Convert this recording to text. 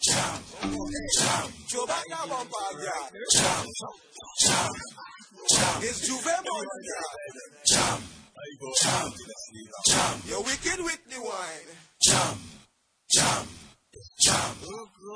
Chobana Bambaga. It's Juve Monster. You wicked Whitney wine.